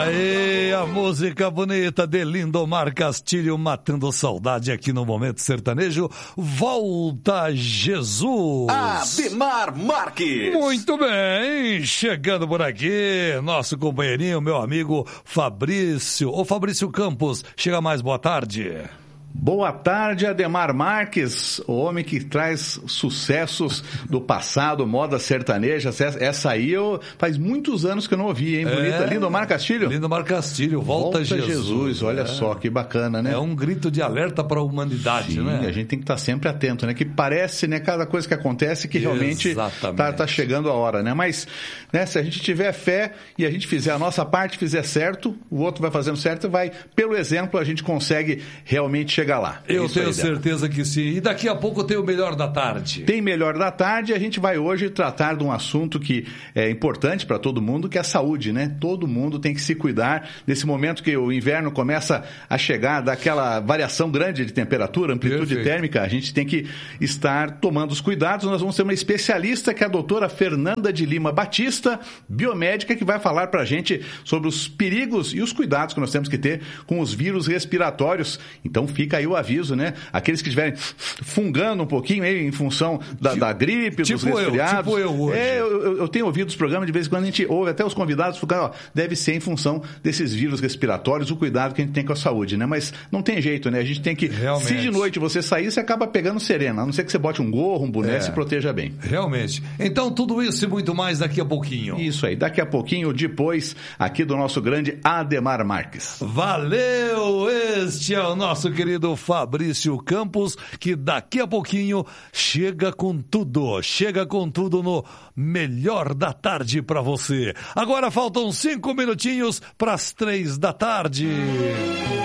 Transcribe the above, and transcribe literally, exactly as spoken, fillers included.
Aí, a música bonita de Lindomar Castilho matando saudade aqui no Momento Sertanejo. Volta Jesus. Ademar Marques. Muito bem, chegando por aqui, nosso companheirinho, meu amigo Fabrício. Ô Fabrício Campos, chega mais, boa tarde. Boa tarde, Ademar Marques, o homem que traz sucessos do passado, moda sertaneja. Essa aí eu, faz muitos anos que eu não ouvi, hein? Bonita. É, Lindomar Castilho? Lindomar Castilho, Volta, Volta Jesus. Jesus. Olha é. só, que bacana, né? É um grito de alerta para a humanidade, Sim, né? A gente tem que estar sempre atento, né? Que parece, né, cada coisa que acontece que realmente tá, tá chegando a hora, né? Mas, né, se a gente tiver fé e a gente fizer a nossa parte, fizer certo, o outro vai fazendo certo, vai, pelo exemplo, a gente consegue realmente chegar lá. Eu tenho aí, certeza que sim. E daqui a pouco tem o Melhor da Tarde. Tem Melhor da Tarde. A gente vai hoje tratar de um assunto que é importante para todo mundo, que é a saúde, né? Todo mundo tem que se cuidar nesse momento que o inverno começa a chegar, daquela variação grande de temperatura, amplitude Perfeito. térmica. A gente tem que estar tomando os cuidados. Nós vamos ter uma especialista, que é a doutora Fernanda de Lima Batista, biomédica, que vai falar para a gente sobre os perigos e os cuidados que nós temos que ter com os vírus respiratórios. Então fica aí o aviso, né? Aqueles que estiverem fungando um pouquinho aí em função da, tipo, da gripe, tipo dos resfriados. Eu, tipo eu hoje. É, eu, eu tenho ouvido os programas, de vez em quando a gente ouve até os convidados falar, ó, deve ser em função desses vírus respiratórios, o cuidado que a gente tem com a saúde, né? Mas não tem jeito, né? A gente tem que, Realmente. se de noite você sair, você acaba pegando serena, a não ser que você bote um gorro, um boné, é. se proteja bem. Realmente. Então tudo isso e muito mais daqui a pouquinho. Isso aí, daqui a pouquinho, depois, aqui do nosso grande Ademar Marques. Valeu! Este é o nosso querido Fabrício Campos, que daqui a pouquinho chega com tudo, chega com tudo no Melhor da Tarde para você. Agora faltam cinco minutinhos para as três da tarde.